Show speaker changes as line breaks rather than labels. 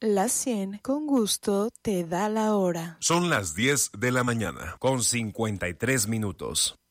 La 100 con gusto te da la hora.
Son las 10 de la mañana, con 53 minutos.